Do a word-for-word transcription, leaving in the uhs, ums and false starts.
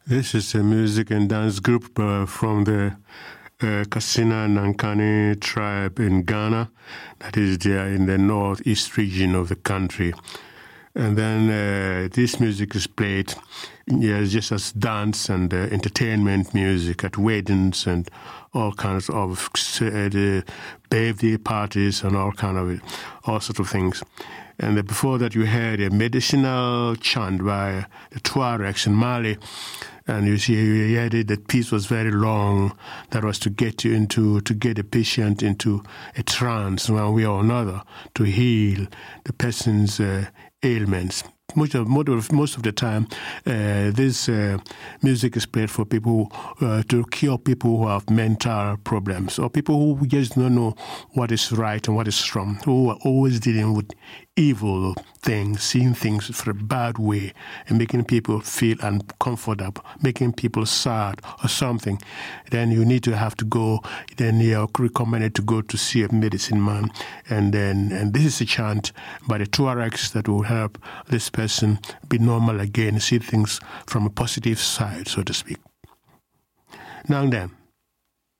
This is a music and dance group uh, from the uh, Kassina Nankani tribe in Ghana, that is there in the northeast region of the country. And then uh, this music is played yeah, just as dance and uh, entertainment music at weddings and all kinds of uh, the birthday parties and all kind of all sorts of things. And uh, before that, you had a medicinal chant by the Tuaregs in Mali. And you see, you heard it, that piece was very long. That was to get you into, to get a patient into a trance one way or another, to heal the person's uh, ailments. Most of, most of the time, uh, this uh, music is played for people uh, to cure people who have mental problems or people who just don't know what is right and what is wrong, who are always dealing with evil things, seeing things for a bad way and making people feel uncomfortable, making people sad or something. Then you need to have to go, then you're recommended to go to see a medicine man. And then and this is a chant by the Tuaregs that will help this person be normal again, see things from a positive side, so to speak. Now then,